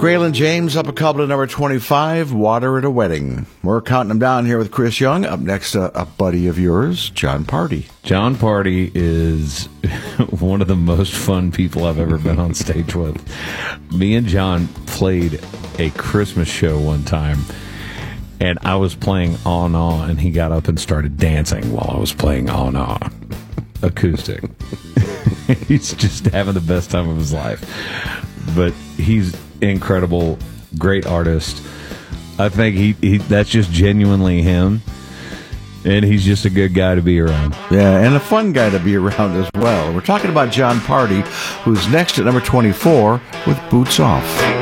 Graylin James up a couple to number 25, Water at a Wedding. We're counting them down here with Chris Young. Up next, a buddy of yours, Jon Pardi. Jon Pardi is one of the most fun people I've ever been on stage with. Me and Jon played a Christmas show one time, and I was playing On On, and he got up and started dancing while I was playing On On. Acoustic. He's just having the best time of his life. But he's incredible, great artist. I think he that's just genuinely him, and he's just a good guy to be around. Yeah, and a fun guy to be around as well. We're talking about Jon Pardi, who's next at number 24 with Boots Off.